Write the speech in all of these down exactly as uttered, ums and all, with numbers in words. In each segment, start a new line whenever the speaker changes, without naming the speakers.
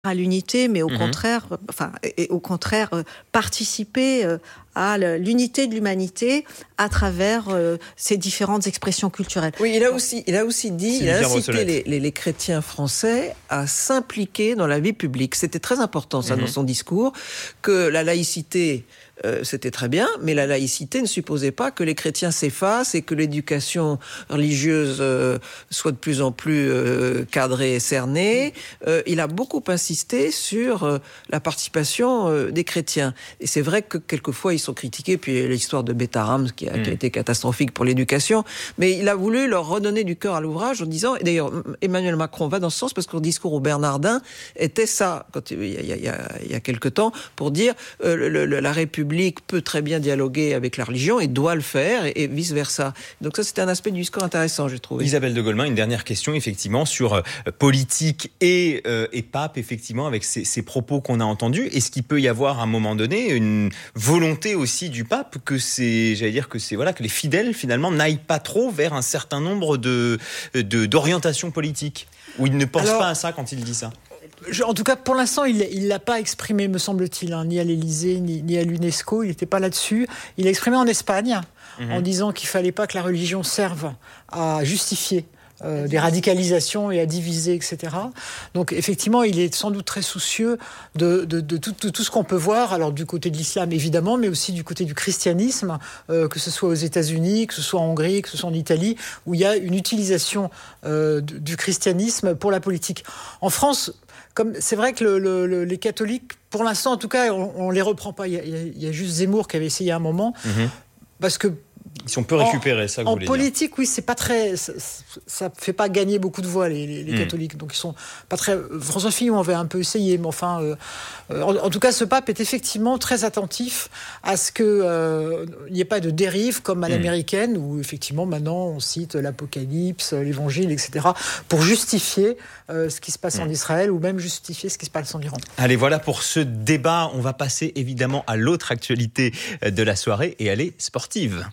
à l'unité, mais au
mmh.
contraire, enfin, et au contraire, euh, participer euh, à l'unité de l'humanité à travers euh, ces différentes expressions culturelles.
Oui, il a aussi, il a aussi dit,
Sylvia
il a incité les,
Brossolette.
les, les chrétiens français à s'impliquer dans la vie publique. C'était très important, ça, mmh. dans son discours, que la laïcité, euh, c'était très bien, mais la laïcité ne supposait pas que les chrétiens s'effacent et que l'éducation religieuse euh, soit de plus en plus euh, cadrée et cernée. Euh, il a beaucoup insisté sur euh, la participation euh, des chrétiens. Et c'est vrai que quelquefois, ils sont critiqués, puis l'histoire de Bétarame qui a, mmh. qui a été catastrophique pour l'éducation, mais il a voulu leur redonner du cœur à l'ouvrage en disant, et d'ailleurs Emmanuel Macron va dans ce sens parce que le discours au Bernardin était ça, quand, il, y a, il, y a, il y a quelque temps, pour dire euh, le, le, la République peut très bien dialoguer avec la religion et doit le faire, et, et vice-versa. Donc ça, c'était un aspect du discours intéressant, j'ai trouvé.
Isabelle de Golemin, une dernière question, effectivement, sur euh, politique et, euh, et pape, effectivement, avec ces, ces propos qu'on a entendus. Est-ce qu'il peut y avoir, à un moment donné, une volonté aussi du pape que c'est, j'allais dire que c'est, voilà, que les fidèles, finalement, n'aillent pas trop vers un certain nombre de, de, d'orientations politiques, ou il ne pense Alors, pas à ça quand il dit ça?
Je, en tout cas, pour l'instant, il ne l'a pas exprimé, me semble-t-il, hein, ni à l'Élysée, ni, ni à l'UNESCO. Il n'était pas là-dessus. Il l'a exprimé en Espagne, mmh. en disant qu'il ne fallait pas que la religion serve à justifier euh, des radicalisations et à diviser, et cetera. Donc, effectivement, il est sans doute très soucieux de, de, de, tout, de tout ce qu'on peut voir, alors du côté de l'islam, évidemment, mais aussi du côté du christianisme, euh, que ce soit aux États-Unis, que ce soit en Hongrie, que ce soit en Italie, où il y a une utilisation euh, du, du christianisme pour la politique. En France, comme c'est vrai que le, le, les catholiques, pour l'instant en tout cas, on ne les reprend pas. Il y, a, il y a juste Zemmour qui avait essayé à un moment, mmh. parce que
ils sont peu récupérés, ça que vous
en
voulez
politique,
dire.
Oui, c'est pas très, ça, ça fait pas gagner beaucoup de voix les, les, les mmh. catholiques, donc ils sont pas très. François Fillon avait un peu essayé, mais enfin, euh, en, en tout cas, ce pape est effectivement très attentif à ce que euh, il n'y ait pas de dérive comme à mmh. l'américaine, où effectivement maintenant on cite l'Apocalypse, l'Évangile, et cetera, pour justifier euh, ce qui se passe mmh. en Israël, ou même justifier ce qui se passe en Iran.
Allez, voilà pour ce débat. On va passer évidemment à l'autre actualité de la soirée, et elle est sportive.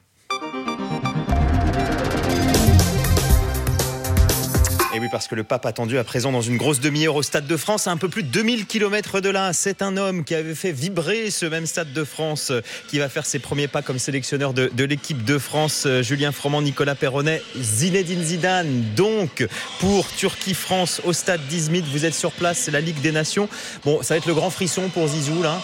Et oui, parce que le pape attendu à présent dans une grosse demi-heure au Stade de France, à un peu plus de deux mille kilomètres de là. C'est un homme qui avait fait vibrer ce même Stade de France, qui va faire ses premiers pas comme sélectionneur de, de l'équipe de France. Julien Froment, Nicolas Perronnet, Zinedine Zidane. Donc, pour Turquie-France au Stade d'Izmit, vous êtes sur place, c'est la Ligue des Nations. Bon, ça va être le grand frisson pour Zizou, là.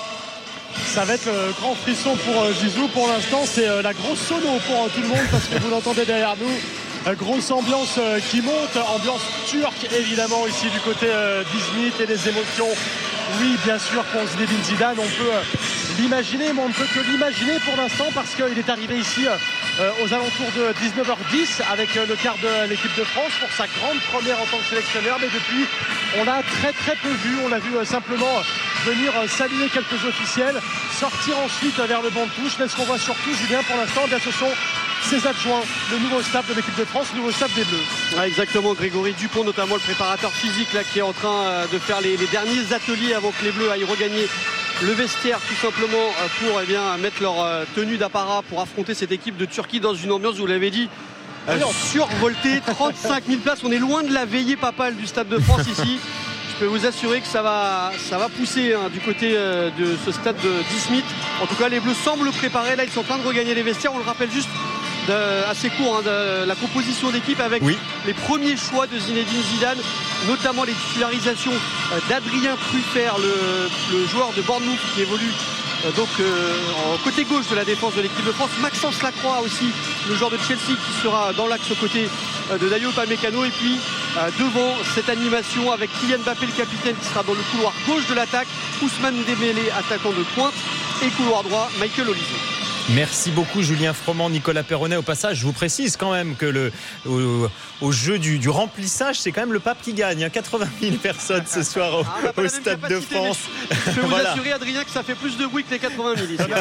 Ça va être le grand frisson pour Zizou. Pour l'instant, c'est la grosse sono pour tout le monde, parce que vous l'entendez derrière nous. Grosse ambiance qui monte, ambiance turque évidemment ici du côté d'Izmit, et des émotions. Oui, bien sûr, pour Zinedine Zidane, on peut l'imaginer, mais on ne peut que l'imaginer pour l'instant, parce qu'il est arrivé ici aux alentours de dix-neuf heures dix avec le quart de l'équipe de France pour sa grande première en tant que sélectionneur. Mais depuis, on l'a très très peu vu. On l'a vu simplement venir saluer quelques officiels, sortir ensuite vers le banc de touche. Mais ce qu'on voit surtout, Julien, pour l'instant, eh bien, ce sont ses adjoints, le nouveau staff de l'équipe de France, le nouveau staff des Bleus.
Ah, exactement, Grégory Dupont, notamment le préparateur physique là, qui est en train de faire les, les derniers ateliers avant que les Bleus aillent regagner le vestiaire, tout simplement pour eh bien, mettre leur tenue d'apparat pour affronter cette équipe de Turquie dans une ambiance, vous l'avez dit, euh, survoltée, trente-cinq mille places. On est loin de la veillée papale du Stade de France ici. Je peux vous assurer que ça va, ça va pousser hein, du côté euh, de ce stade d'Izmit. En tout cas, les Bleus semblent préparés. Là, ils sont en train de regagner les vestiaires. On le rappelle juste de, assez court, hein, de la composition d'équipe avec oui. les premiers choix de Zinedine Zidane, notamment les titularisations euh, d'Adrien Truffert, le, le joueur de Bournemouth qui évolue euh, donc euh, en côté gauche de la défense de l'équipe de France. Maxence Lacroix aussi, le joueur de Chelsea qui sera dans l'axe aux côtés euh, de Dayo Upamecano. Et puis euh, devant cette animation avec Kylian Mbappé, le capitaine, qui sera dans le couloir gauche de l'attaque, Ousmane Dembélé, attaquant de pointe, et couloir droit, Michael Olise.
Merci beaucoup Julien Froment, Nicolas Perronnet. Au passage, je vous précise quand même que le, au, au jeu du, du remplissage, c'est quand même le pape qui gagne. Hein. quatre-vingt mille personnes ce soir au, ah, au Stade de France.
Je peux vous voilà. assurer, Adrien, que ça fait plus de bruit que les quatre-vingt mille ici.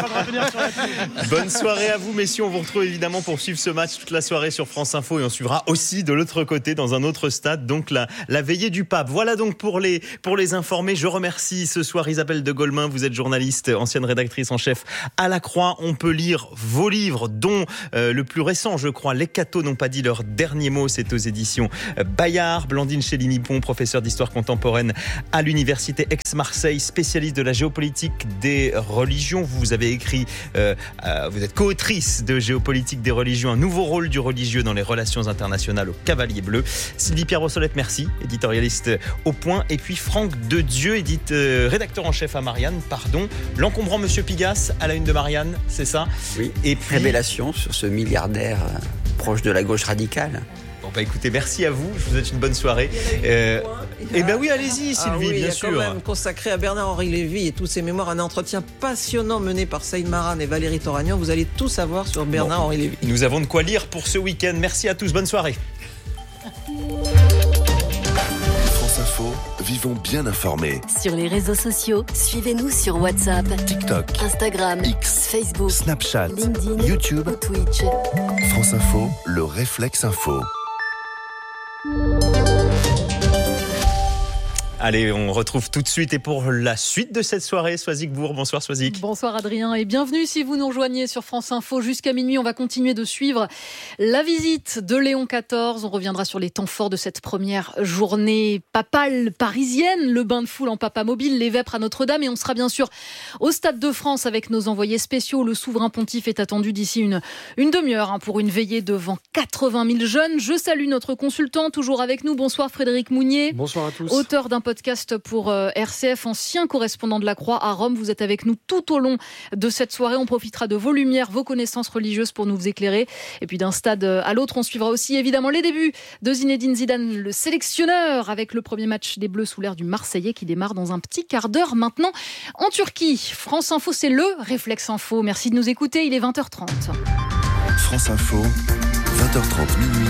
Bonne soirée à vous, messieurs. On vous retrouve évidemment pour suivre ce match toute la soirée sur France Info, et on suivra aussi de l'autre côté, dans un autre stade, donc la, la veillée du pape. Voilà donc pour les, pour les informer. Je remercie ce soir Isabelle de Golemin. Vous êtes journaliste, ancienne rédactrice en chef à La Croix. On peut lire vos livres, dont euh, le plus récent, je crois, Les cathos n'ont pas dit leur dernier mot. C'est aux éditions Bayard. Blandine Chély-Nippon, professeure d'histoire contemporaine à l'université Aix-Marseille, spécialiste de la géopolitique des religions. Vous avez écrit, euh, euh, vous êtes co-autrice de Géopolitique des religions, un nouveau rôle du religieux dans les relations internationales au Cavalier Bleu. Sylvie Pierre-Brossolette, merci, éditorialiste au Point. Et puis Franck Dedieu, édite, euh, rédacteur en chef à Marianne, pardon. L'encombrant Monsieur Pigasse à la une de Marianne, c'est ça?
Oui,
et puis...
révélation sur ce milliardaire euh, proche de la gauche radicale.
Bon bah écoutez, merci à vous, je vous souhaite une bonne soirée. Euh, et ben oui, allez-y Sylvie,
ah oui,
bien
il
sûr.
Il y a quand même consacré à Bernard-Henri Lévy et tous ses mémoires un entretien passionnant mené par Saïd Maran et Valérie Toragnan. Vous allez tout savoir sur Bernard-Henri Lévy.
Nous avons de quoi lire pour ce week-end. Merci à tous, bonne soirée.
France Info, vivons bien informés.
Sur les réseaux sociaux, suivez-nous sur WhatsApp,
TikTok,
Instagram,
X,
Facebook,
Snapchat,
LinkedIn,
YouTube,
ou Twitch.
France Info, le réflexe info.
Allez, on retrouve tout de suite et pour la suite de cette soirée, Soisic Bourg. Bonsoir Soisic.
Bonsoir Adrien et bienvenue si vous nous rejoignez sur France Info. Jusqu'à minuit, on va continuer de suivre la visite de Léon quatorze. On reviendra sur les temps forts de cette première journée papale parisienne. Le bain de foule en papa mobile, les vêpres à Notre-Dame. Et on sera bien sûr au Stade de France avec nos envoyés spéciaux. Le souverain pontife est attendu d'ici une, une demi-heure hein, pour une veillée devant quatre-vingt mille jeunes. Je salue notre consultant, toujours avec nous. Bonsoir Frédéric Mounier.
Bonsoir à tous.
Auteur d'un podcast pour euh, R C F, ancien correspondant de la Croix à Rome. Vous êtes avec nous tout au long de cette soirée. On profitera de vos lumières, vos connaissances religieuses pour nous éclairer. Et puis d'un stade à l'autre, on suivra aussi évidemment les débuts de Zinedine Zidane, le sélectionneur, avec le premier match des Bleus sous l'air du Marseillais qui démarre dans un petit quart d'heure maintenant en Turquie. France Info, c'est le Réflexe Info. Merci de nous écouter, il est vingt heures trente.
France Info, vingt heures trente minuit.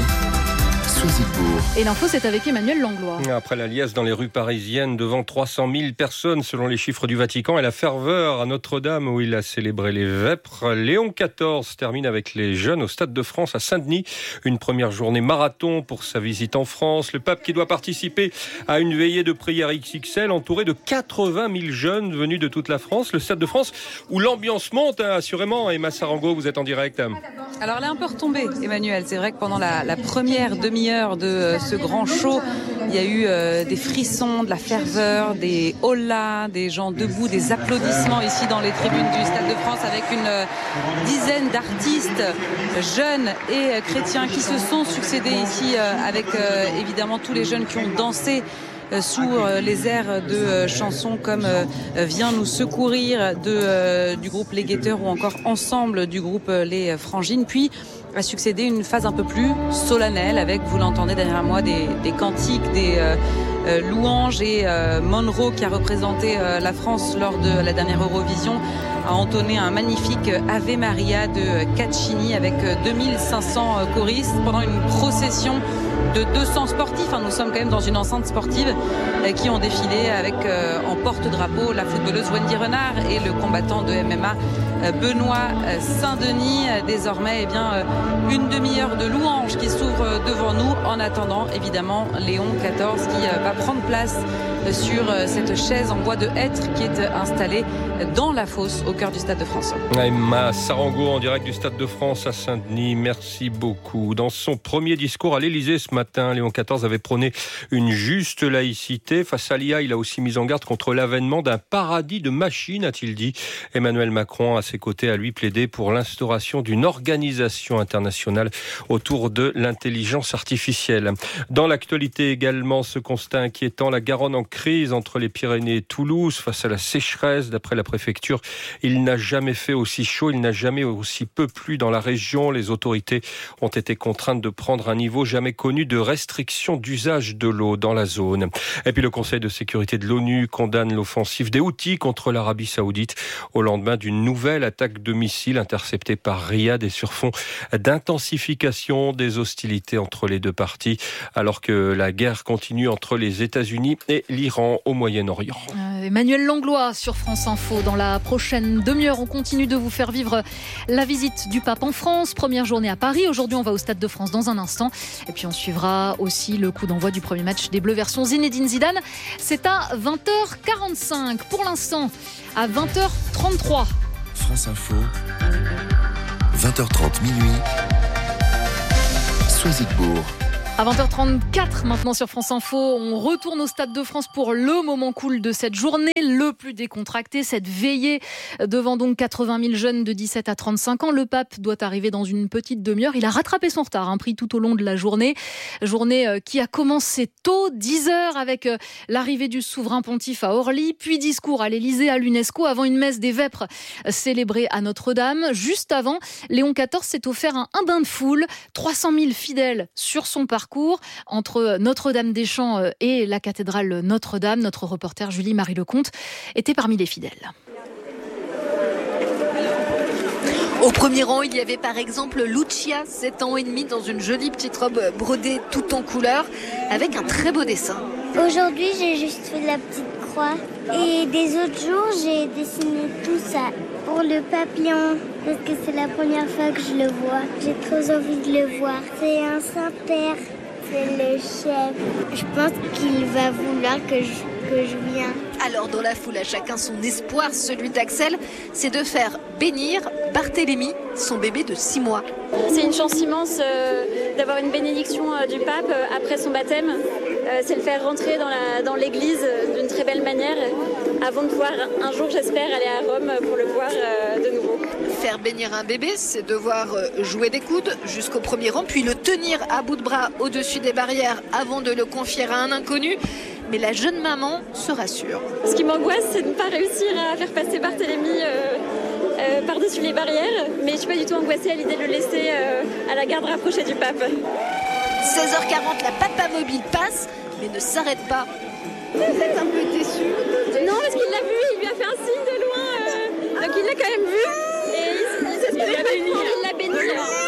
Et l'info, c'est avec Emmanuel Langlois.
Après la liesse dans les rues parisiennes, devant trois cent mille personnes selon les chiffres du Vatican, et la ferveur à Notre-Dame où il a célébré les vêpres, Léon quatorze termine avec les jeunes au Stade de France à Saint-Denis. Une première journée marathon pour sa visite en France. Le pape qui doit participer à une veillée de prière X X L entouré de quatre-vingt mille jeunes venus de toute la France. Le Stade de France où l'ambiance monte, hein, assurément. Emma Sarango, vous êtes en direct.
Alors elle est un peu retombée, Emmanuel. C'est vrai que pendant la, la première demi-heure de ce grand show, il y a eu euh, des frissons, de la ferveur, des hollas, des gens debout, des applaudissements ici dans les tribunes du Stade de France avec une euh, dizaine d'artistes jeunes et euh, chrétiens qui se sont succédés ici euh, avec euh, évidemment tous les jeunes qui ont dansé sous les airs de chansons comme Viens nous secourir de, du groupe Les Guetteurs ou encore Ensemble du groupe Les Frangines. Puis a succédé une phase un peu plus solennelle avec, vous l'entendez derrière moi, des, des cantiques, des euh, louanges et euh, Monroe qui a représenté euh, la France lors de la dernière Eurovision a entonné un magnifique Ave Maria de Caccini avec deux mille cinq cents choristes pendant une procession de deux cents sportifs. Nous sommes quand même dans une enceinte sportive qui ont défilé avec en porte-drapeau la footballeuse Wendy Renard et le combattant de M M A Benoît Saint-Denis. Désormais, eh bien, une demi-heure de louanges qui s'ouvre devant nous en attendant évidemment Léon quatorze qui va prendre place sur cette chaise en bois de hêtre qui est installée dans la fosse au cœur du Stade de France.
Emma Sarango en direct du Stade de France à Saint-Denis, merci beaucoup. Dans son premier discours à l'Élysée ce matin, Léon quatorze avait prôné une juste laïcité. Face à l'I A, il a aussi mis en garde contre l'avènement d'un paradis de machines, a-t-il dit. Emmanuel Macron, à ses côtés, a lui plaidé pour l'instauration d'une organisation internationale autour de l'intelligence artificielle. Dans l'actualité également, ce constat inquiétant, la Garonne en crise entre les Pyrénées et Toulouse face à la sécheresse. D'après la préfecture, il n'a jamais fait aussi chaud, il n'a jamais aussi peu plu dans la région. Les autorités ont été contraintes de prendre un niveau jamais connu de restriction d'usage de l'eau dans la zone. Et puis le Conseil de sécurité de l'ONU condamne l'offensive des Houthis contre l'Arabie Saoudite au lendemain d'une nouvelle attaque de missiles interceptée par Riyad et sur fond d'intensification des hostilités entre les deux parties, alors que la guerre continue entre les États-Unis et l'Iran au Moyen-Orient.
Euh, Emmanuel Langlois sur France Info. Dans la prochaine demi-heure, on continue de vous faire vivre la visite du pape en France. Première journée à Paris. Aujourd'hui, on va au Stade de France dans un instant. Et puis, on suivra aussi le coup d'envoi du premier match des Bleus version Zinedine Zidane. C'est à vingt heures quarante-cinq. Pour l'instant, à vingt heures trente-trois.
France Info, vingt heures trente minuit, Soisigbourg.
À vingt heures trente-quatre maintenant sur France Info, on retourne au Stade de France pour le moment cool de cette journée, le plus décontracté, cette veillée devant donc quatre-vingt mille jeunes de dix-sept à trente-cinq ans. Le pape doit arriver dans une petite demi-heure. Il a rattrapé son retard, hein, pris tout au long de la journée. Journée qui a commencé tôt, dix heures, avec l'arrivée du souverain pontife à Orly, puis discours à l'Élysée, à l'UNESCO, avant une messe des vêpres célébrée à Notre-Dame. Juste avant, Léon quatorze s'est offert un, un bain de foule, trois cent mille fidèles sur son parcours. Entre Notre-Dame-des-Champs et la cathédrale Notre-Dame. Notre reporter Julie-Marie Lecomte était parmi les fidèles.
Au premier rang, il y avait par exemple Lucia, sept ans et demi, dans une jolie petite robe brodée tout en couleur, avec un très beau dessin.
Aujourd'hui, j'ai juste fait la petite croix. Et des autres jours, j'ai dessiné tout ça pour le papillon, parce que c'est la première fois que je le vois. J'ai trop envie de le voir. C'est un Saint-Père, c'est le chef. Je pense qu'il va vouloir que je, que je vienne.
Alors dans la foule, à chacun son espoir, celui d'Axel, c'est de faire bénir Barthélemy, son bébé de six mois.
C'est une chance immense euh, d'avoir une bénédiction euh, du pape euh, après son baptême. Euh, c'est le faire rentrer dans, la, dans l'église euh, d'une très belle manière, euh, avant de pouvoir un jour, j'espère, aller à Rome pour le voir euh, de nouveau.
Faire bénir un bébé, c'est devoir jouer des coudes jusqu'au premier rang, puis le tenir à bout de bras au-dessus des barrières avant de le confier à un inconnu. Mais la jeune maman se rassure.
Ce qui m'angoisse, c'est de ne pas réussir à faire passer Barthélemy euh, euh, par-dessus les barrières. Mais je ne suis pas du tout angoissée à l'idée de le laisser euh, à la garde rapprochée du pape.
seize heures quarante, la papa mobile passe, mais ne s'arrête pas.
Vous êtes un peu déçu? Non, parce qu'il l'a vu, il lui a fait un signe de loin. Euh, donc il l'a quand même vu. Et il, il s'espérait pas il l'a béni.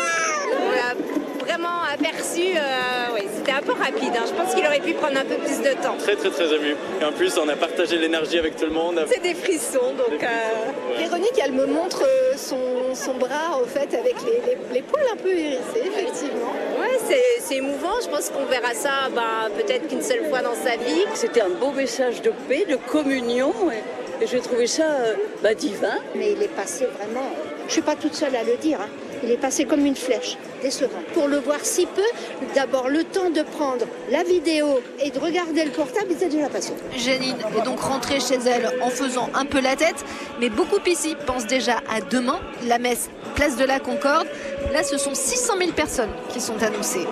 On l'a vraiment aperçu, euh, oui, c'était un peu rapide. Hein. Je pense qu'il aurait pu prendre un peu plus de temps.
Très très très ému. Et en plus, on a partagé l'énergie avec tout le monde.
C'est des frissons, donc... Euh...
Véronique, elle me montre son, son bras, au fait, avec les, les, les poils un peu hérissés, effectivement.
Ouais, c'est, c'est émouvant. Je pense qu'on verra ça bah, peut-être qu'une seule fois dans sa vie.
C'était un beau message de paix, de communion. Et, et j'ai trouvé ça euh, bah, divin.
Mais il est passé vraiment... Je ne suis pas toute seule à le dire, hein. Il est passé comme une flèche, décevant. Pour le voir si peu, d'abord le temps de prendre la vidéo et de regarder le portable, il était déjà passé.
Janine est donc rentrée chez elle en faisant un peu la tête, mais beaucoup ici pensent déjà à demain, la messe place de la Concorde. Là, ce sont six cent mille personnes qui sont annoncées.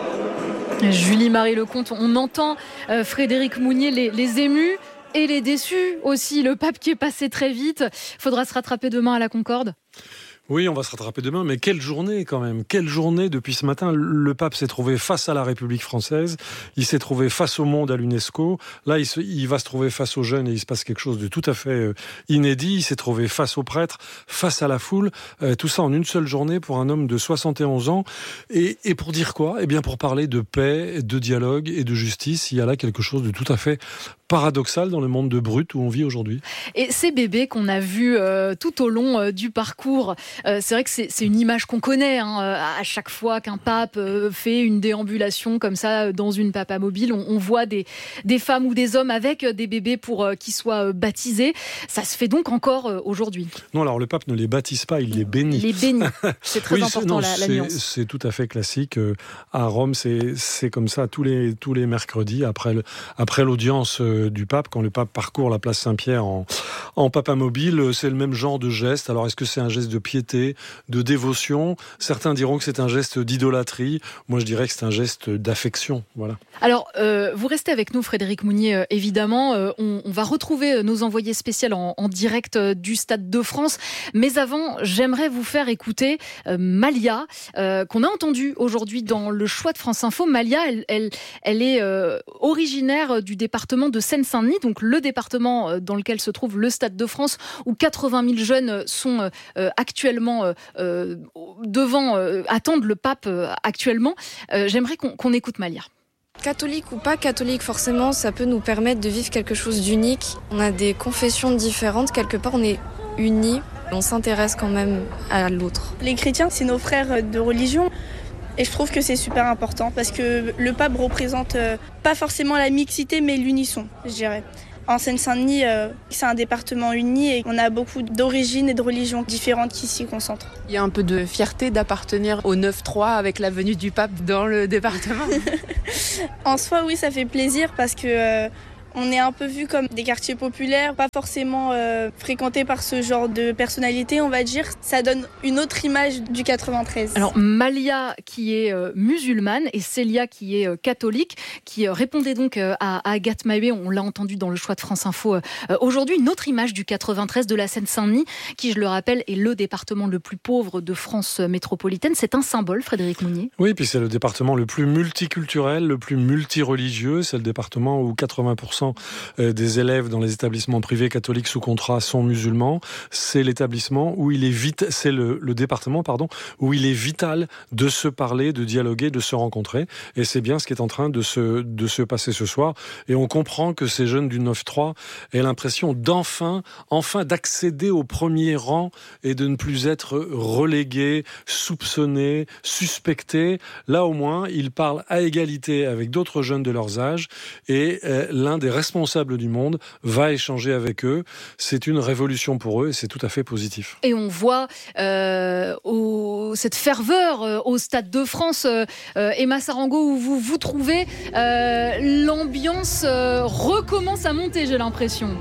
Julie-Marie Lecomte, on entend euh, Frédéric Mounier, les, les émus et les déçus aussi. Le pape qui est passé très vite. Faudra se rattraper demain à la Concorde.
Oui, on va se rattraper demain, mais quelle journée quand même. Quelle journée depuis ce matin. Le pape s'est trouvé face à la République française, il s'est trouvé face au monde à l'UNESCO. Là, il, se, il va se trouver face aux jeunes et il se passe quelque chose de tout à fait inédit. Il s'est trouvé face aux prêtres, face à la foule. Euh, tout ça en une seule journée pour un homme de soixante et onze ans. Et, et pour dire quoi ? Eh bien pour parler de paix, de dialogue et de justice. Il y a là quelque chose de tout à fait paradoxal dans le monde de brut où on vit aujourd'hui.
Et ces bébés qu'on a vus euh, tout au long euh, du parcours, euh, c'est vrai que c'est, c'est une image qu'on connaît. Hein, à chaque fois qu'un pape euh, fait une déambulation comme ça dans une papa mobile, on, on voit des, des femmes ou des hommes avec des bébés pour euh, qu'ils soient baptisés. Ça se fait donc encore euh, aujourd'hui.
Non, alors le pape ne les baptise pas, il les bénit.
Les bénit. C'est très
oui,
important
c'est, non,
la, la
c'est,
nuance.
C'est tout à fait classique. À Rome, c'est, c'est comme ça tous les, tous les mercredis après, le, après l'audience du pape, quand le pape parcourt la place Saint-Pierre en, en papa mobile, c'est le même genre de geste. Alors est-ce que c'est un geste de piété, de dévotion ? Certains diront que c'est un geste d'idolâtrie. Moi je dirais que c'est un geste d'affection. Voilà.
Alors euh, vous restez avec nous Frédéric Mounier, euh, évidemment. Euh, on, on va retrouver nos envoyés spéciaux en, en direct euh, du Stade de France. Mais avant, j'aimerais vous faire écouter euh, Malia, euh, qu'on a entendu aujourd'hui dans le choix de France Info. Malia, elle, elle, elle est euh, originaire du département de Seine-Saint-Denis, donc le département dans lequel se trouve le Stade de France, où quatre-vingt mille jeunes sont euh, actuellement euh, devant, euh, attendent le pape euh, actuellement. Euh, j'aimerais qu'on, qu'on écoute Malia.
Catholique ou pas catholique, forcément, ça peut nous permettre de vivre quelque chose d'unique. On a des confessions différentes, quelque part on est unis, on s'intéresse quand même à l'autre.
Les chrétiens, c'est nos frères de religion. Et je trouve que c'est super important parce que le pape représente euh, pas forcément la mixité mais l'unisson, je dirais. En Seine-Saint-Denis, euh, c'est un département uni et on a beaucoup d'origines et de religions différentes qui s'y concentrent.
Il y a un peu de fierté d'appartenir au neuf trois avec la venue du pape dans le département.
En soi, oui, ça fait plaisir parce que euh, on est un peu vu comme des quartiers populaires, pas forcément euh, fréquentés par ce genre de personnalité, on va dire. Ça donne une autre image du quatre-vingt-treize.
Alors Malia qui est euh, musulmane et Célia qui est euh, catholique, qui euh, répondait donc euh, à, à Agathe Maébé, on l'a entendu dans le choix de France Info euh, aujourd'hui, une autre image du quatre-vingt-treize, de la Seine-Saint-Denis, qui, je le rappelle, est le département le plus pauvre de France métropolitaine. C'est un symbole, Frédéric Mounier.
Oui, puis c'est le département le plus multiculturel, le plus multireligieux. C'est le département où quatre-vingts pour cent des élèves dans les établissements privés catholiques sous contrat sont musulmans. C'est l'établissement où il est vite, c'est le, le département, pardon, où il est vital de se parler, de dialoguer, de se rencontrer. Et c'est bien ce qui est en train de se, de se passer ce soir. Et on comprend que ces jeunes du neuf trois aient l'impression d'enfin, enfin d'accéder au premier rang et de ne plus être relégués, soupçonnés, suspectés. Là, au moins, ils parlent à égalité avec d'autres jeunes de leurs âges et euh, l'un des responsables du monde va échanger avec eux. C'est une révolution pour eux et c'est tout à fait positif.
Et on voit euh, au, cette ferveur euh, au Stade de France. Euh, Emma Sarango, où vous vous trouvez, euh, l'ambiance euh, recommence à monter, j'ai l'impression.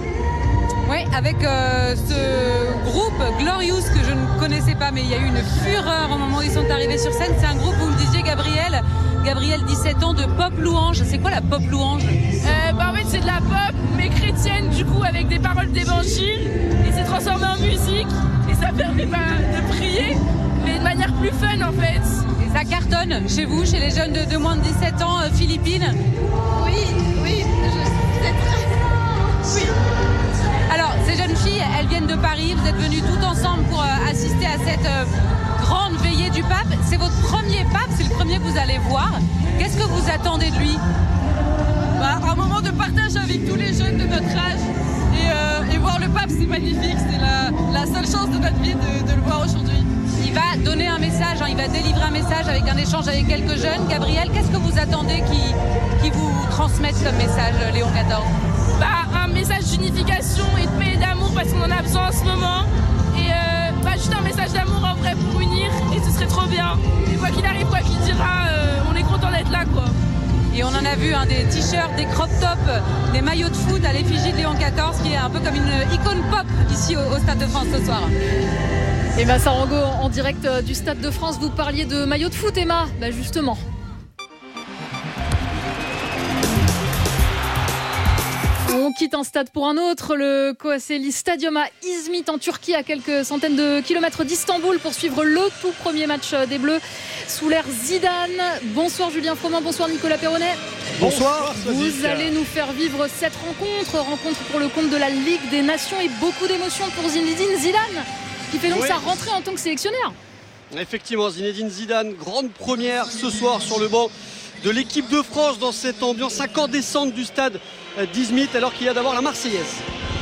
Oui, avec euh, ce groupe Glorious que je ne connaissais pas, mais il y a eu une fureur au moment où ils sont arrivés sur scène. C'est un groupe, vous me disiez, Gabriel, Gabriel, dix-sept ans, de pop louange. C'est quoi la pop louange ?
euh, bah En fait, c'est de la pop, mais chrétienne, du coup, avec des paroles d'évangile. Et c'est transformé en musique. Et ça permet bah, de prier, mais de manière plus fun, en fait.
Et ça cartonne chez vous, chez les jeunes de, de moins de dix-sept ans, euh, philippines ?
Oui, oui, je... c'est très... Oui.
Alors, ces jeunes filles, elles viennent de Paris. Vous êtes venues toutes ensemble pour euh, assister à cette euh, grande veillée du pape. C'est votre premier pape, c'est le premier que vous allez voir. Qu'est-ce que vous attendez de lui ?
Bah, un moment de partage avec tous les jeunes de notre âge. Et, euh, et voir le pape, c'est magnifique. C'est la, la seule chance de notre vie de, de le voir aujourd'hui.
Il va donner un message, hein, il va délivrer un message avec un échange avec quelques jeunes. Gabriel, qu'est-ce que vous attendez qui, qui vous transmette comme message, Léon quatorze ?
Bah, un message d'unification et de paix et d'amour parce qu'on en a besoin en ce moment. Et euh, bah, juste un message d'amour en vrai pour unir et ce serait trop bien. Et quoi qu'il arrive, quoi qu'il dira, euh, on est content d'être là, quoi.
Et on en a vu hein, des t-shirts, des crop tops, des maillots de foot à l'effigie de Léon quatorze qui est un peu comme une icône pop ici au, au Stade de France ce soir.
Emma Sarango en direct du Stade de France. Vous parliez de maillot de foot, Emma ? Bah justement. On quitte un stade pour un autre, le Kocaeli Stadium à Izmit en Turquie, à quelques centaines de kilomètres d'Istanbul, pour suivre le tout premier match des Bleus sous l'ère Zidane. Bonsoir Julien Froment, bonsoir Nicolas Perronnet.
Bonsoir.
Vous allez nous faire vivre cette rencontre, rencontre pour le compte de la Ligue des Nations et beaucoup d'émotions pour Zinedine Zidane, qui fait donc oui. sa rentrée en tant que sélectionneur.
Effectivement, Zinedine Zidane, grande première ce soir sur le banc de l'équipe de France dans cette ambiance incandescente du stade d'Izmit, alors qu'il y a d'abord la Marseillaise.